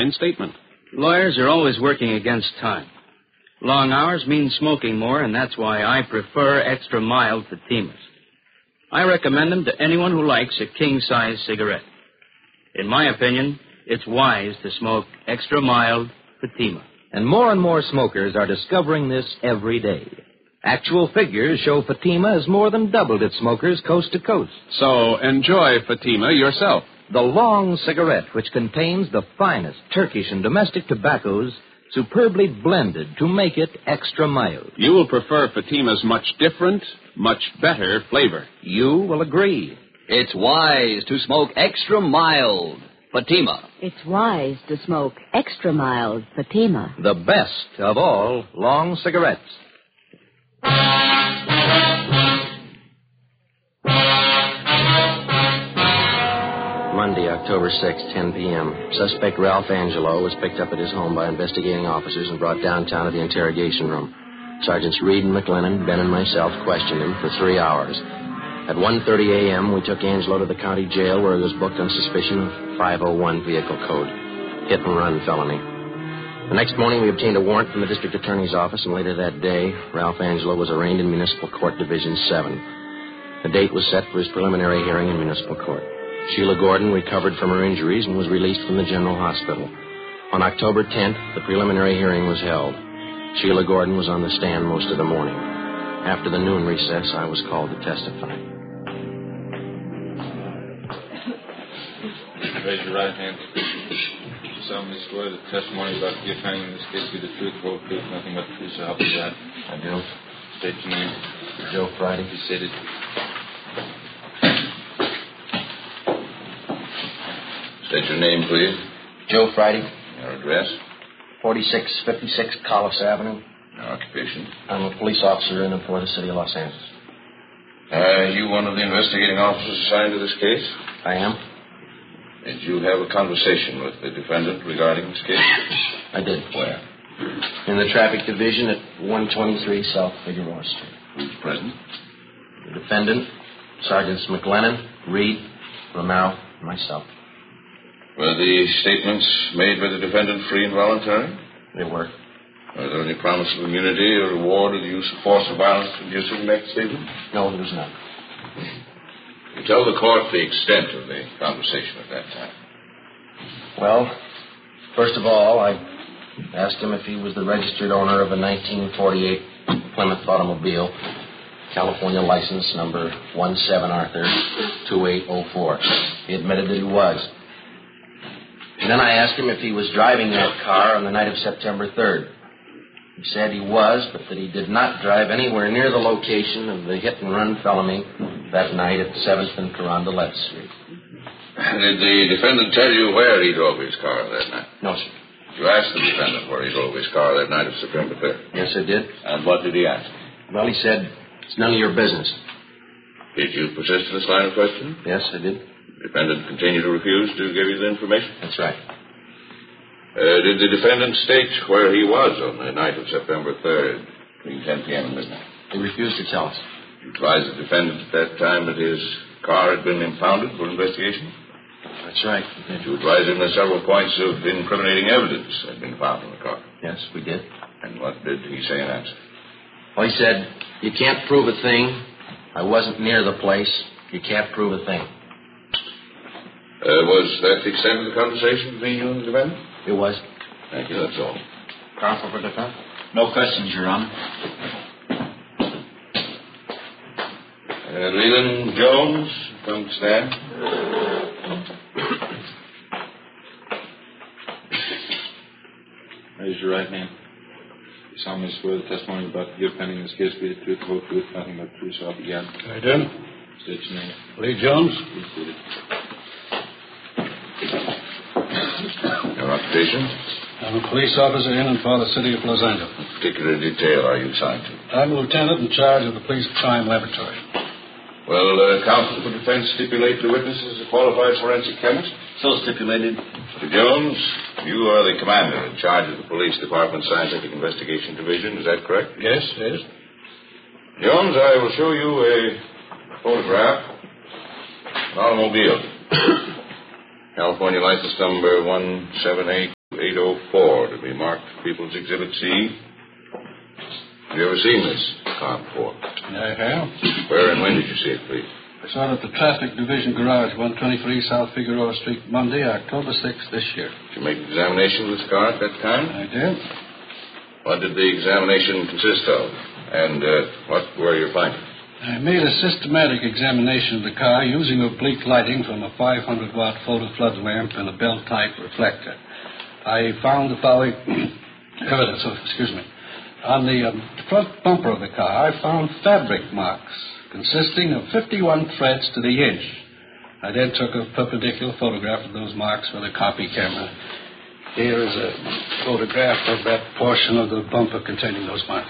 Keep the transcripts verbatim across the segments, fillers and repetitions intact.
signed statement. Lawyers are always working against time. Long hours mean smoking more, and that's why I prefer extra mild Fatimas. I recommend them to anyone who likes a king-size cigarette. In my opinion, it's wise to smoke extra mild Fatima. And more and more smokers are discovering this every day. Actual figures show Fatima has more than doubled its smokers coast to coast. So enjoy Fatima yourself. The long cigarette, which contains the finest Turkish and domestic tobaccos, superbly blended to make it extra mild. You will prefer Fatima's much different, much better flavor. You will agree. It's wise to smoke extra mild Fatima. It's wise to smoke extra mild Fatima. The best of all long cigarettes. Monday, October sixth, ten p.m. Suspect Ralph Angelo was picked up at his home by investigating officers and brought downtown to the interrogation room. Sergeants Reed and McLennan, Ben and myself questioned him for three hours. At one thirty a.m., we took Angelo to the county jail where he was booked on suspicion of five oh one vehicle code, hit and run felony. The next morning, we obtained a warrant from the district attorney's office, and later that day, Ralph Angelo was arraigned in Municipal Court Division seven. The date was set for his preliminary hearing in Municipal Court. Sheila Gordon recovered from her injuries and was released from the General Hospital. On October tenth, the preliminary hearing was held. Sheila Gordon was on the stand most of the morning. After the noon recess, I was called to testify. Raise your right hand. You solemnly swear that testimony about to give hanging in this case be the truth, whole truth, nothing but the truth, so help you God. I do. State your name. Joe Friday. Be seated. State your name, please. Joe Friday. Your address. forty-six fifty-six Collis Avenue. Your occupation. I'm a police officer in and for the city of Los Angeles. Are you one of the investigating officers assigned to this case? I am. Did you have a conversation with the defendant regarding this case? I did. Where? In the traffic division at one twenty-three South Figueroa Street. Who's present? The defendant, Sergeants McLennan, Reed, Romero, and myself. Were the statements made by the defendant free and voluntary? They were. Were there any promise of immunity or reward or the use of force or violence inducing the next statement? No, there was none. You tell the court the extent of the conversation at that time. Well, first of all, I asked him if he was the registered owner of a nineteen forty-eight Plymouth automobile, California license number one seven Arthur two eight oh four. He admitted that he was. And then I asked him if he was driving that car on the night of September third. He said he was, but that he did not drive anywhere near the location of the hit-and-run felony that night at seventh and Carondelet Street. Did the defendant tell you where he drove his car that night? No, sir. You asked the defendant where he drove his car that night of September third? Yes, I did. And what did he ask? Well, he said, it's none of your business. Did you persist in this line of questioning? Yes, I did. The defendant continued to refuse to give you the information? That's right. Uh, did the defendant state where he was on the night of September third, between ten p.m. and midnight? He refused to tell us. You advised the defendant at that time that his car had been impounded for investigation? That's right. Did you advise him that several points of incriminating evidence had been found in the car? Yes, we did. And what did he say in answer? Well, he said, you can't prove a thing. I wasn't near the place. You can't prove a thing. Uh, was that the extent of the conversation between you and the defendant? It was. Thank you, that's all. Counsel for defense? No questions, Your Honor. Uh, Leland Jones, come to stand. Raise your right hand. You solemnly swear the testimony you're about to give pending this case be the truth, the whole truth, nothing but the truth, so help you God. I do. State your name. Lee Jones. Please state it. Your occupation? I'm a police officer in and for the city of Los Angeles. What particular detail are you assigned to? I'm a lieutenant in charge of the police crime laboratory. Will uh, counsel for defense stipulate the witness as a qualified forensic chemist? So stipulated. Mister Jones, you are the commander in charge of the police department's scientific investigation division. Is that correct? Yes, yes. Jones, I will show you a photograph of an automobile. California license number one seven eight. eight oh four to be marked People's Exhibit C. Have you ever seen this car before? I have. Where and when did you see it, please? I saw it at the Traffic Division Garage, one twenty-three South Figueroa Street, Monday, October sixth this year. Did you make an examination of this car at that time? I did. What did the examination consist of? And uh, what were your findings? I made a systematic examination of the car using oblique lighting from a five hundred watt photo flood lamp and a bell-type reflector. I found the following evidence. Oh, excuse me. On the um, front bumper of the car, I found fabric marks consisting of fifty-one threads to the inch. I then took a perpendicular photograph of those marks with a copy camera. Here is a photograph of that portion of the bumper containing those marks.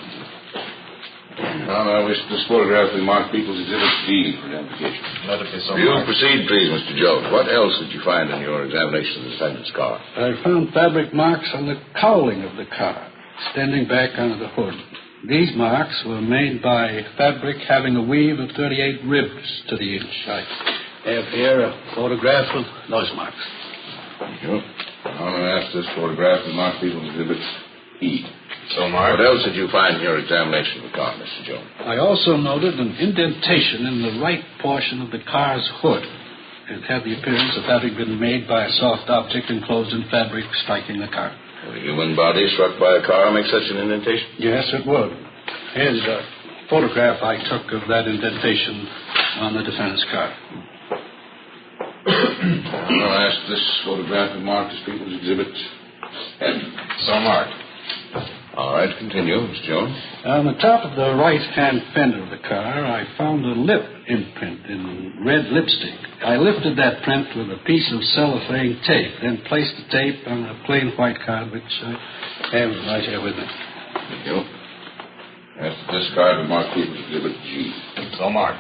Now, I wish this photograph be marked People's Exhibit D for identification. Let it be so. You proceed, please, Mister Jones. What else did you find in your examination of the defendant's car? I found fabric marks on the cowling of the car, extending back under the hood. These marks were made by fabric having a weave of thirty-eight ribs to the inch. I have here a photograph of those marks. Thank you. I'm going to ask this photograph to mark People's Exhibit E. So marked. What else did you find in your examination of the car, Mister Jones? I also noted an indentation in the right portion of the car's hood. It had the appearance of having been made by a soft object enclosed in fabric striking the car. Would a human body struck by a car make such an indentation? Yes, it would. Here's a photograph I took of that indentation on the defendant's car. I'm going to ask this photograph to mark as People's Exhibit F. So marked. All right, continue, Mister Jones. On the top of the right-hand fender of the car, I found a lip imprint in red lipstick. I lifted that print with a piece of cellophane tape, then placed the tape on a plain white card, which I have right here with me. Thank you. Ask this card to mark People's Exhibit G. So marked.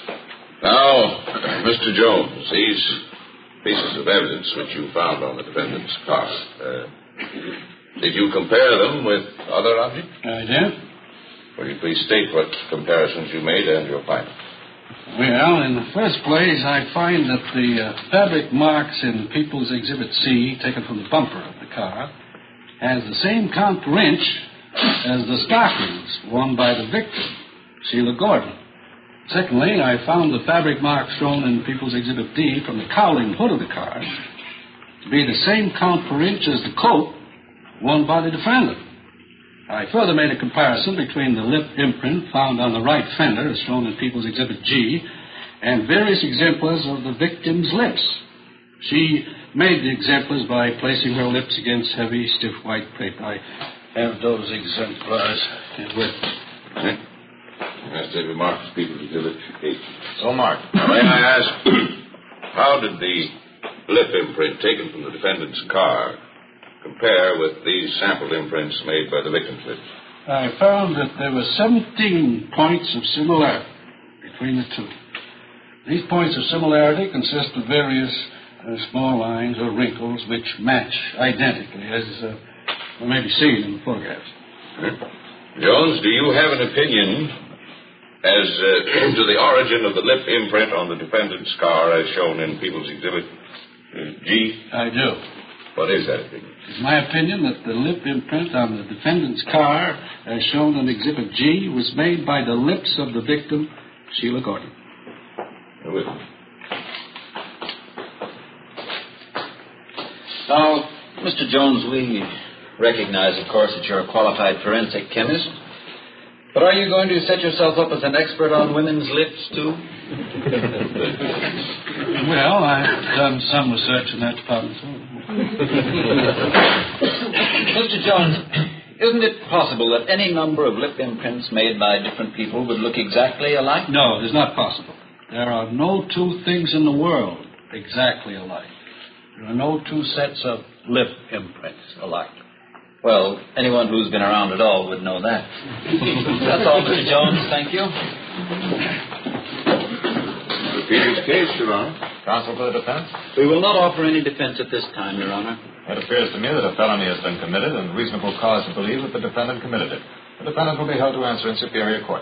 Now, Mister Jones, these pieces of evidence which you found on the defendant's car, uh, did you compare them with other objects? I did. Will you please state what comparisons you made and your findings? Well, in the first place, I find that the uh, fabric marks in People's Exhibit C, taken from the bumper of the car, has the same count per inch as the stockings worn by the victim, Sheila Gordon. Secondly, I found the fabric marks shown in People's Exhibit D from the cowling hood of the car to be the same count per inch as the coat worn by the defendant. I further made a comparison between the lip imprint found on the right fender, as shown in People's Exhibit G, and various exemplars of the victim's lips. She made the exemplars by placing her lips against heavy, stiff white paper. I have those exemplars with me. Okay. As they be marked as People's Exhibit H. So marked. Now, may I ask, how did the lip imprint taken from the defendant's car compare with these sampled imprints made by the victim's lips? I found that there were seventeen points of similarity between the two. These points of similarity consist of various uh, small lines or wrinkles which match identically, as uh, may be seen in the photographs. Jones, do you have an opinion as uh, to the origin of the lip imprint on the defendant's car as shown in People's Exhibit uh, G? I do. What is that opinion? It's my opinion that the lip imprint on the defendant's car, as shown in Exhibit G, was made by the lips of the victim, Sheila Gordon. You're with me. Now, Mister Jones, we recognize, of course, that you're a qualified forensic chemist. But are you going to set yourself up as an expert on women's lips, too? Well, I've done some research in that department, too. Mister Jones, isn't it possible that any number of lip imprints made by different people would look exactly alike? No, it is not possible. There are no two things in the world exactly alike. There are no two sets of lip imprints alike. Well, anyone who's been around at all would know that. That's all, Mister Jones. Thank you. Repeat his case, Your Honor. Counsel for the defense? We will not offer any defense at this time, Your Honor. It appears to me that a felony has been committed and reasonable cause to believe that the defendant committed it. The defendant will be held to answer in Superior Court.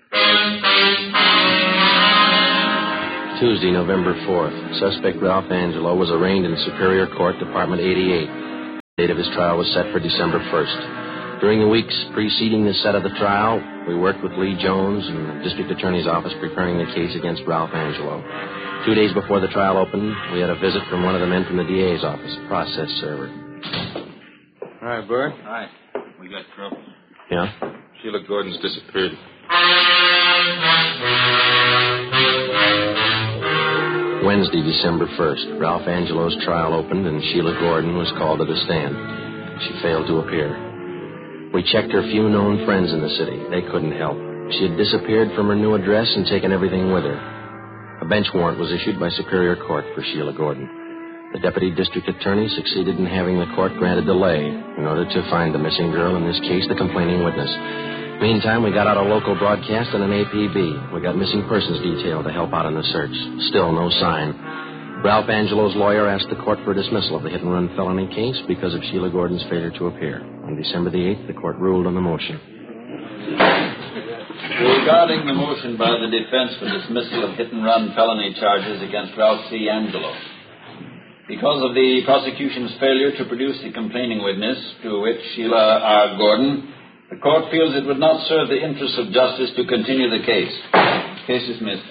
Tuesday, November fourth. Suspect Ralph Angelo was arraigned in Superior Court, Department eighty-eight. The date of his trial was set for December first. During the weeks preceding the set of the trial, we worked with Lee Jones and the district attorney's office preparing the case against Ralph Angelo. Two days before the trial opened, we had a visit from one of the men from the D A's office, a process server. All right, Bert. Hi. We got trouble. Yeah? Sheila Gordon's disappeared. Wednesday, December first, Ralph Angelo's trial opened and Sheila Gordon was called to the stand. She failed to appear. We checked her few known friends in the city. They couldn't help. She had disappeared from her new address and taken everything with her. A bench warrant was issued by Superior Court for Sheila Gordon. The deputy district attorney succeeded in having the court grant a delay in order to find the missing girl, in this case, the complaining witness. Meantime, we got out a local broadcast and an A P B. We got missing persons detail to help out in the search. Still no sign. Ralph Angelo's lawyer asked the court for dismissal of the hit-and-run felony case because of Sheila Gordon's failure to appear. On December the eighth, the court ruled on the motion. Regarding the motion by the defense for dismissal of hit-and-run felony charges against Ralph C. Angelo, because of the prosecution's failure to produce the complaining witness, to wit Sheila R. Gordon, the court feels it would not serve the interests of justice to continue the case. Case dismissed.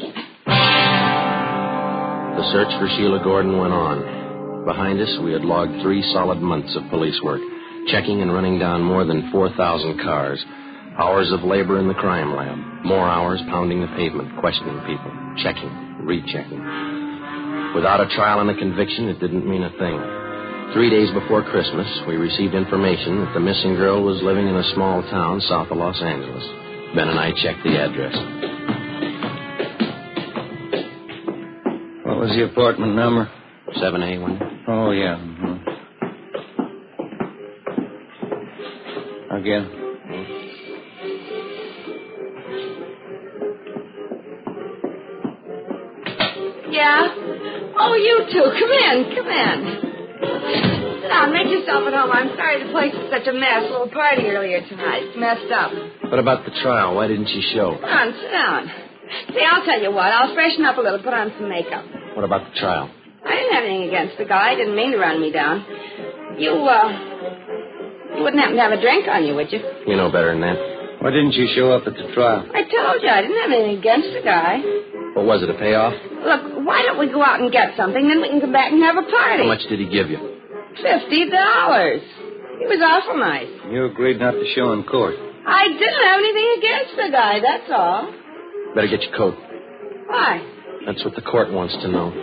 The search for Sheila Gordon went on. Behind us, we had logged three solid months of police work, checking and running down more than four thousand cars. Hours of labor in the crime lab. More hours pounding the pavement, questioning people, checking, rechecking. Without a trial and a conviction, it didn't mean a thing. Three days before Christmas, we received information that the missing girl was living in a small town south of Los Angeles. Ben and I checked the address. What was the apartment number? seven A one. Oh, yeah. Mm-hmm. Again. Yeah? Oh, you two. Come in. Come in. Sit down. Make yourself at home. I'm sorry the place is such a mess. A little party earlier tonight. It's messed up. What about the trial? Why didn't she show? Come on, sit down. See, I'll tell you what. I'll freshen up a little, put on some makeup. What about the trial? I didn't have anything against the guy. I didn't mean to run me down. You, uh... You wouldn't happen to have a drink on you, would you? You know better than that. Why didn't you show up at the trial? I told you. I didn't have anything against the guy. What was it, a payoff? Look, why don't we go out and get something, then we can come back and have a party. How much did he give you? Fifty dollars. He was awful nice. You agreed not to show in court. I didn't have anything against the guy, that's all. Better get your coat. Why? That's what the court wants to know.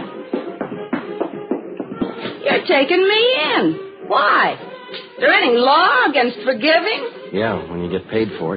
You're taking me in. Why? Is there any law against forgiving? Yeah, when you get paid for it.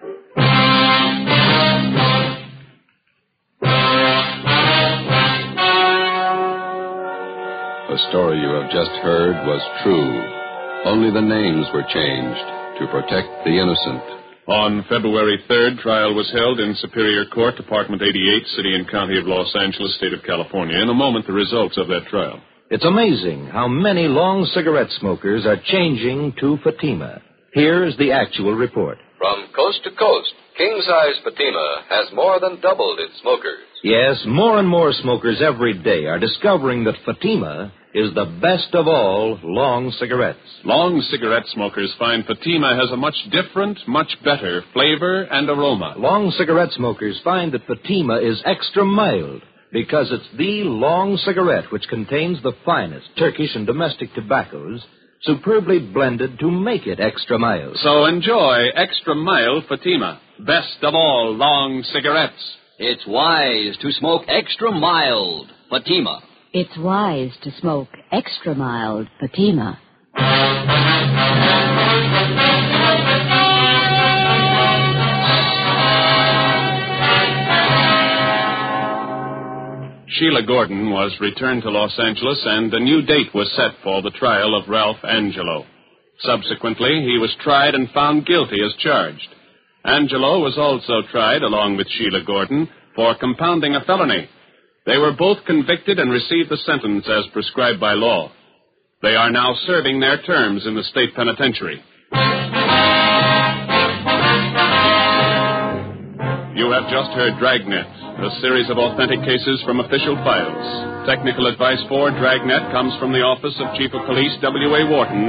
The story you have just heard was true. Only the names were changed to protect the innocent. On February third, trial was held in Superior Court, Department eighty-eight, City and County of Los Angeles, State of California. In a moment, the results of that trial. It's amazing how many long cigarette smokers are changing to Fatima. Here's the actual report. From coast to coast, king-size Fatima has more than doubled its smokers. Yes, more and more smokers every day are discovering that Fatima is the best of all long cigarettes. Long cigarette smokers find Fatima has a much different, much better flavor and aroma. Long cigarette smokers find that Fatima is extra mild because it's the long cigarette which contains the finest Turkish and domestic tobaccos superbly blended to make it extra mild. So enjoy extra mild Fatima, best of all long cigarettes. It's wise to smoke extra mild Fatima. It's wise to smoke extra mild Fatima. Sheila Gordon was returned to Los Angeles, and a new date was set for the trial of Ralph Angelo. Subsequently, he was tried and found guilty as charged. Angelo was also tried, along with Sheila Gordon, for compounding a felony. They were both convicted and received the sentence as prescribed by law. They are now serving their terms in the state penitentiary. You have just heard Dragnet, a series of authentic cases from official files. Technical advice for Dragnet comes from the Office of Chief of Police W A Wharton,